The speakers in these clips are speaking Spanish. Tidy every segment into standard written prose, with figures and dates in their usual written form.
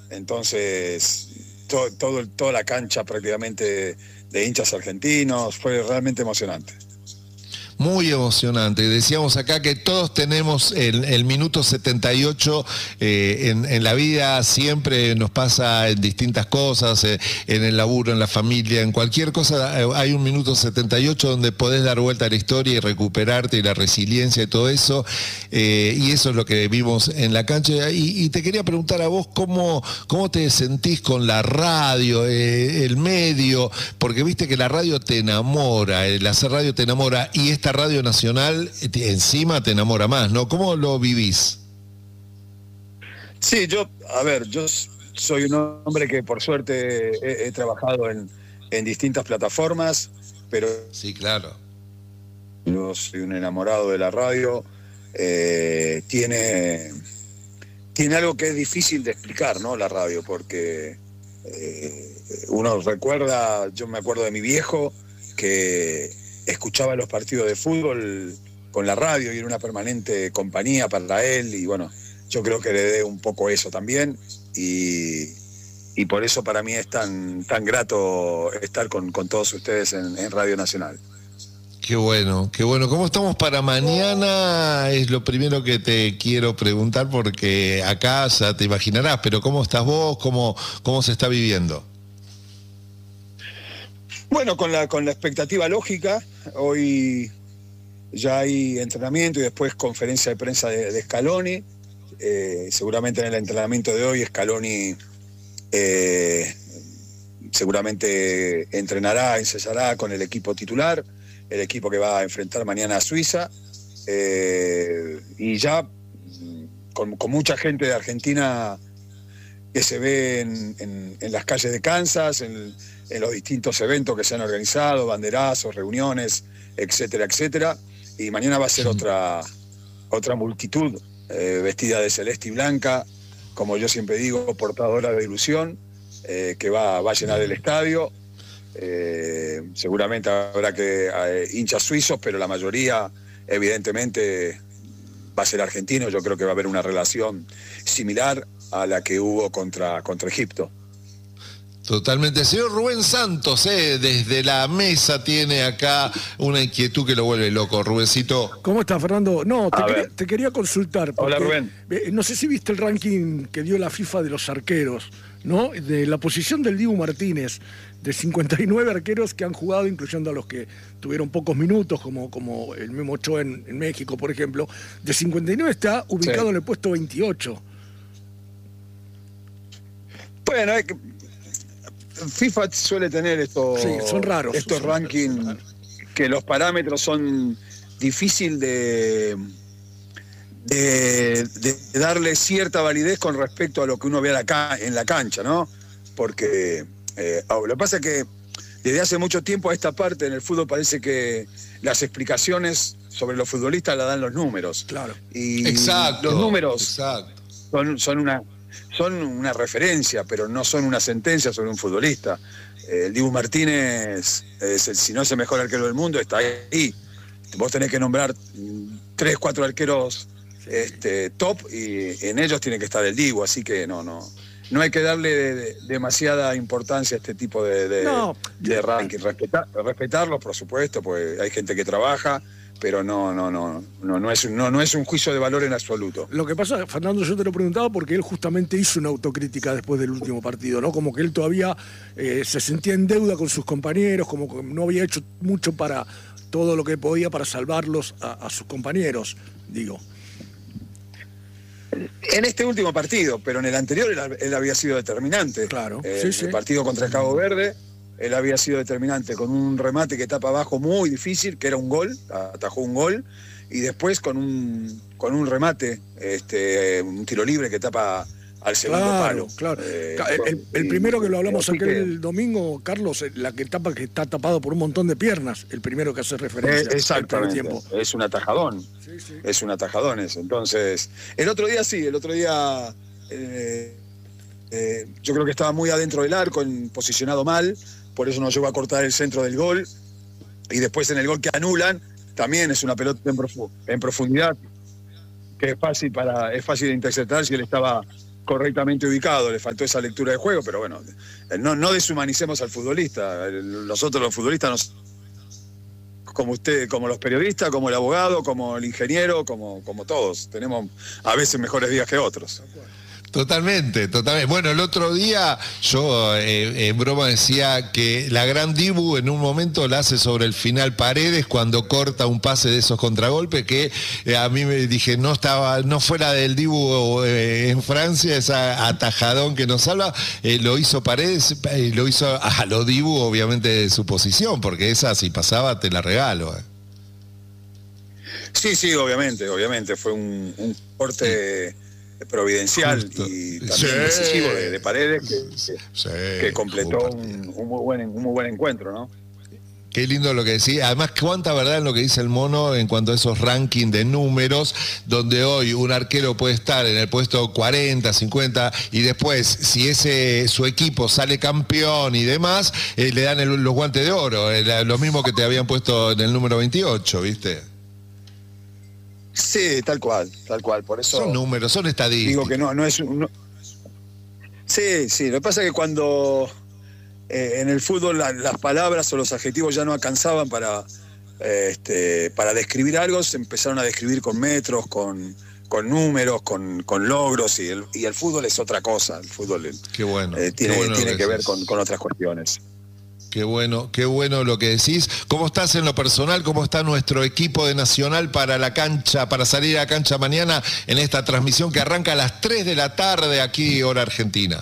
Entonces, toda la cancha prácticamente de hinchas argentinos, fue realmente emocionante. Muy emocionante. Decíamos acá que todos tenemos el minuto 78 en la vida, siempre nos pasa en distintas cosas, en el laburo, en la familia, en cualquier cosa hay un minuto 78 donde podés dar vuelta a la historia y recuperarte y la resiliencia y todo eso, y eso es lo que vimos en la cancha. Y te quería preguntar a vos cómo te sentís con la radio, el medio, porque viste que la radio te enamora, el hacer radio te enamora, y esta Radio Nacional encima te enamora más, ¿no? ¿Cómo lo vivís? Sí, yo soy un hombre que por suerte he trabajado en distintas plataformas, pero sí, claro. Yo soy un enamorado de la radio. Tiene algo que es difícil de explicar, ¿no? La radio, porque uno recuerda, yo me acuerdo de mi viejo que escuchaba los partidos de fútbol con la radio y era una permanente compañía para él, y bueno, yo creo que heredé un poco eso también, y por eso para mí es tan grato estar con todos ustedes en Radio Nacional. Qué bueno, qué bueno. ¿Cómo estamos para mañana? Es lo primero que te quiero preguntar, porque acá ya te imaginarás, pero ¿cómo estás vos? ¿Cómo se está viviendo? Bueno, con la expectativa lógica. Hoy ya hay entrenamiento y después conferencia de prensa de Scaloni. Seguramente en el entrenamiento de hoy Scaloni seguramente entrenará, ensayará con el equipo titular, el equipo que va a enfrentar mañana a Suiza, y ya con mucha gente de Argentina que se ve en las calles de Kansas, en los distintos eventos que se han organizado, banderazos, reuniones, etcétera, etcétera. Y mañana va a ser otra multitud vestida de celeste y blanca, como yo siempre digo, portadora de ilusión, que va a llenar el estadio. Seguramente habrá hinchas suizos, pero la mayoría evidentemente va a ser argentino. Yo creo que va a haber una relación similar a la que hubo contra Egipto. Totalmente. Señor Rubén Santos, desde la mesa tiene acá una inquietud que lo vuelve loco. Rubencito. ¿Cómo estás, Fernando? No, te quería consultar. Porque, hola, Rubén. No sé si viste el ranking que dio la FIFA de los arqueros, ¿no? De la posición del Dibu Martínez, de 59 arqueros que han jugado, incluyendo a los que tuvieron pocos minutos, como el Memo Ochoa en México, por ejemplo. De 59 está ubicado en el puesto 28. Bueno, FIFA suele tener son raros, estos rankings, que los parámetros son difícil de darle cierta validez con respecto a lo que uno ve en la cancha, ¿no? Porque lo que pasa es que desde hace mucho tiempo a esta parte en el fútbol parece que las explicaciones sobre los futbolistas las dan los números. Claro. Y exacto, los números son una referencia, pero no son una sentencia sobre un futbolista. El Dibu Martínez, si no es el mejor arquero del mundo, está ahí. Vos tenés que nombrar 3, 4 arqueros top, y en ellos tiene que estar el Dibu, así que no hay que darle demasiada importancia a este tipo de ranking. Respetarlos, por supuesto, porque hay gente que trabaja, pero no es un juicio de valor en absoluto. Lo que pasa, Fernando, yo te lo preguntaba porque él justamente hizo una autocrítica después del último partido, ¿no? Como que él todavía se sentía en deuda con sus compañeros, como que no había hecho mucho para todo lo que podía para salvarlos a sus compañeros, digo. En este último partido, pero en el anterior él había sido determinante. Claro, El partido contra Cabo Verde, él había sido determinante con un remate que tapa abajo muy difícil, que era un gol, atajó un gol, y después con un remate, un tiro libre que tapa al segundo palo. Claro. El primero que lo hablamos aquel domingo, Carlos, la que está tapado por un montón de piernas, el primero que hace referencia. Exactamente, es un atajadón. Sí. Es un atajadón eso. Entonces, el otro día yo creo que estaba muy adentro del arco, posicionado mal, por eso no llegó a cortar el centro del gol, y después en el gol que anulan, también es una pelota en profundidad, que es fácil de interceptar si él estaba correctamente ubicado, le faltó esa lectura de juego, pero bueno, no deshumanicemos al futbolista. Nosotros los futbolistas nos como usted, como los periodistas, como el abogado, como el ingeniero, como todos. Tenemos a veces mejores días que otros. Totalmente, totalmente. Bueno, el otro día yo en broma decía que la gran Dibu en un momento la hace sobre el final Paredes cuando corta un pase de esos contragolpes que a mí me dije no fuera del Dibu en Francia, esa atajadón que nos salva, lo hizo Paredes, lo hizo a lo Dibu obviamente de su posición, porque esa si pasaba te la regalo. Sí, obviamente, fue un corte providencial. Justo. Y también decisivo de Paredes que completó un muy buen encuentro, ¿no? Qué lindo lo que decía. Además, cuánta verdad en lo que dice el Mono en cuanto a esos rankings de números, donde hoy un arquero puede estar en el puesto 40, 50, y después, si su equipo sale campeón y demás, le dan los guantes de oro. Lo mismo que te habían puesto en el número 28, ¿viste? Sí, tal cual. Por eso son números, son estadísticas. Digo que no es un... Sí. Lo que pasa es que cuando en el fútbol las palabras o los adjetivos ya no alcanzaban para describir algo, se empezaron a describir con metros, con números, con logros, y el fútbol es otra cosa. El fútbol tiene que ver con otras cuestiones. Qué bueno lo que decís. ¿Cómo estás en lo personal? ¿Cómo está nuestro equipo de Nacional para la cancha, para salir a la cancha mañana en esta transmisión que arranca a las 3 de la tarde aquí, hora argentina?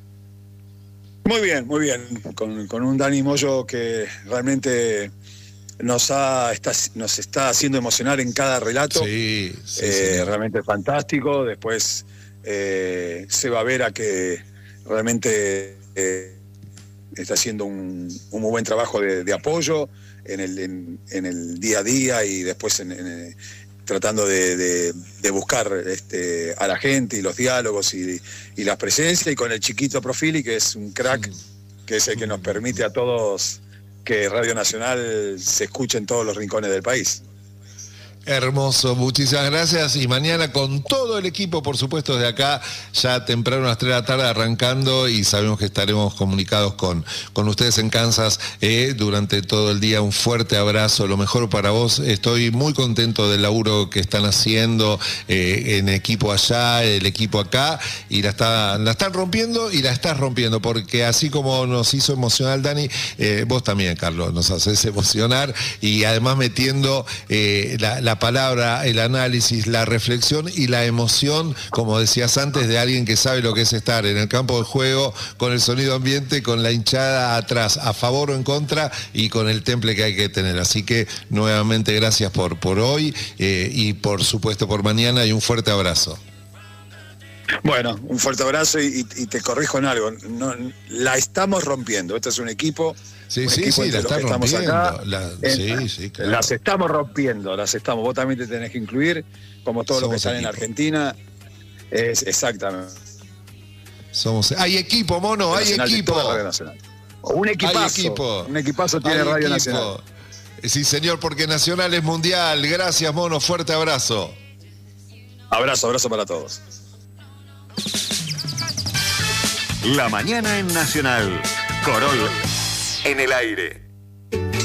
Muy bien. Con un Dani Moyo que realmente nos está haciendo emocionar en cada relato. Sí. Realmente fantástico. Después se va a ver a que realmente... está haciendo un muy buen trabajo de apoyo en el día a día, y después tratando de buscar a la gente y los diálogos y las presencias, y con el chiquito Profili, que es un crack, que es el que nos permite a todos que Radio Nacional se escuche en todos los rincones del país. Hermoso, muchísimas gracias, y mañana con todo el equipo, por supuesto, de acá, ya temprano a las 3 de la tarde arrancando, y sabemos que estaremos comunicados con ustedes en Kansas durante todo el día. Un fuerte abrazo, lo mejor para vos. Estoy muy contento del laburo que están haciendo en equipo allá, el equipo acá, y la están rompiendo y la estás rompiendo, porque así como nos hizo emocionar Dani, vos también, Carlos, nos haces emocionar, y además metiendo la palabra, el análisis, la reflexión y la emoción, como decías antes, de alguien que sabe lo que es estar en el campo de juego, con el sonido ambiente, con la hinchada atrás, a favor o en contra, y con el temple que hay que tener. Así que nuevamente gracias por hoy y por supuesto por mañana, y un fuerte abrazo. Bueno, un fuerte abrazo, y te corrijo en algo. No, la estamos rompiendo. Este es un equipo... Sí, la están rompiendo. Acá, claro. Las estamos rompiendo, Vos también te tenés que incluir, como todos los que están en Argentina. Exactamente. Hay equipo, Mono, hay equipo. Un equipazo. Un equipazo tiene Radio Nacional. Sí, señor, porque Nacional es mundial. Gracias, Mono, fuerte abrazo. Abrazo para todos. La mañana en Nacional. Corol en el aire.